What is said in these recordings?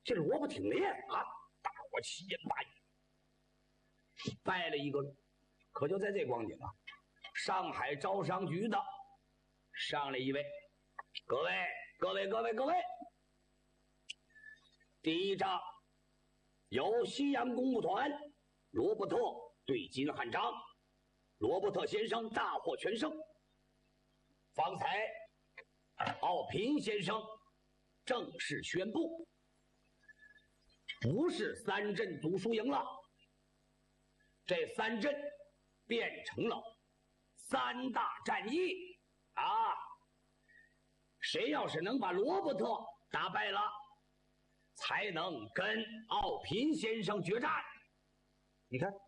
这萝卜挺厉害啊！大伙齐言大语，拜了一个。可就在这光景啊，上海招商局的上来一位，各位，第一仗由西洋公务团罗伯特对金汉章，罗伯特先生大获全胜。方才奥平先生正式宣布，不是三镇总输赢了，这三镇变成了三大战役啊！谁要是能把罗伯特打败了，才能跟奥平先生决战。你看，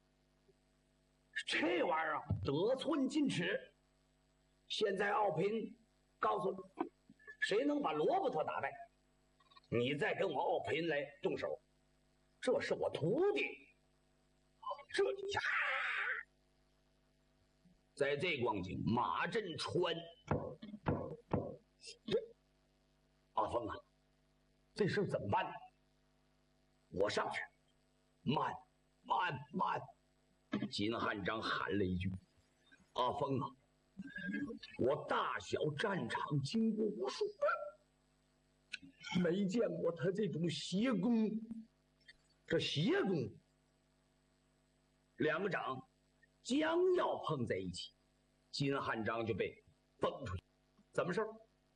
这玩意儿啊，得寸进尺。现在奥平告诉你，谁能把罗伯特打败，你再跟我奥平来动手，这是我徒弟。这呀，在这光景，马振川，这阿峰啊，这事怎么办呢？我上去。慢。金汉章喊了一句：“阿峰啊，我大小战场经过无数，没见过他这种邪功。这邪功，两个掌将要碰在一起，金汉章就被崩出去。怎么事？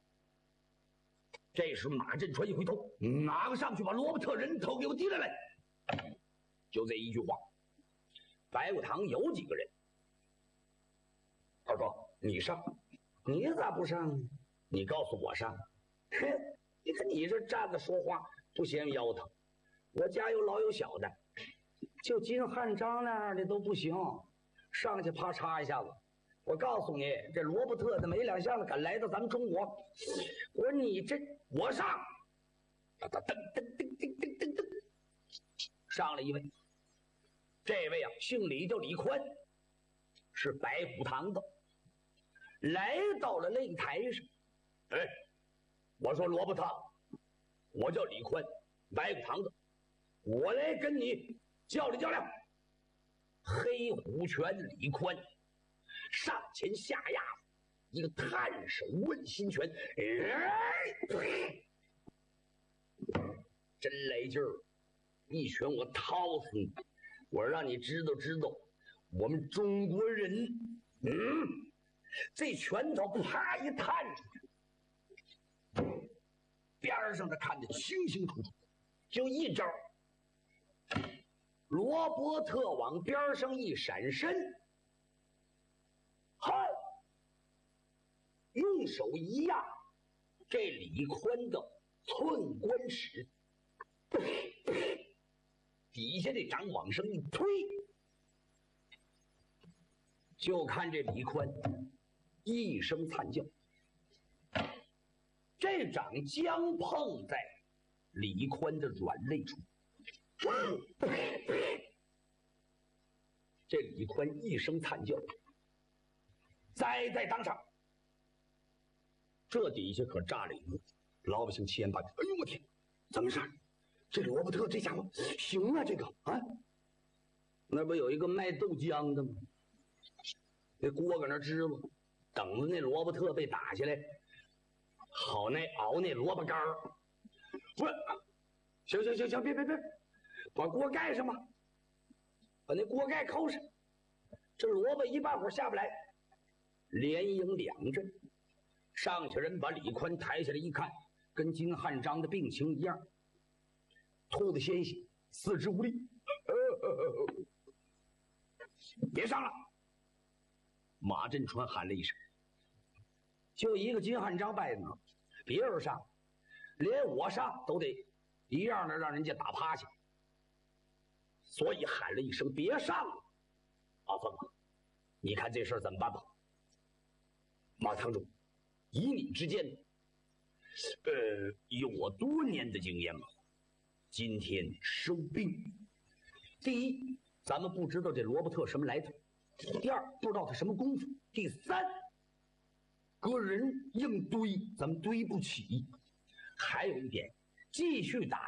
这时马振川一回头，哪个上去把罗伯特人头给我提来来？就这一句话，白骨堂有几个人？二哥，你上，你咋不上？你告诉我上。嘿，你看你这站着说话不嫌腰疼，我家有老有小的，就金汉章那样的都不行，上去啪嚓一下子。我告诉你，这罗伯特的没两下子敢来到咱们中国，我说你这我上，噔，上了一位。这位啊，姓李，叫李宽，是白虎堂的，来到了擂台上。哎，我说罗伯特，我叫李宽，白虎堂的，我来跟你较量。黑虎拳李宽上前下压，一个探手问心拳，真来劲儿！一拳我掏死你！我让你知道，我们中国人，这拳头啪一探出去，边上的看得清清楚楚，就一招，罗伯特往边上一闪身，嗨，用手一压，这李宽的寸关尺，底下这掌往上一推，就看这李宽一声惨叫，这掌将碰在李宽的软肋处，这李宽一声惨叫，栽在当场。这底下可炸了一幕，老百姓七言八语。哎呦我天，怎么事？这罗伯特这家伙行啊，这个啊，那不有一个卖豆浆的吗？那锅搁那支了，等着那罗伯特被打下来，好那熬那萝卜干儿。不是，行，别，把锅盖上吧，把那锅盖扣上。这萝卜一半会儿下不来，连赢两阵。上去人把李宽抬下来一看，跟金汉章的病情一样，吐的鲜血，四肢无力。别上了！马振川喊了一声。就一个金汉章败呢，别人上，连我上都得一样的让人家打趴下。所以喊了一声别上了。阿凤啊，你看这事儿怎么办吧？马堂主，以你之见，以我多年的经验嘛，今天收兵。第一，咱们不知道这罗伯特什么来头；第二，不知道他什么功夫；第三，个人硬堆咱们堆不起；还有一点，继续打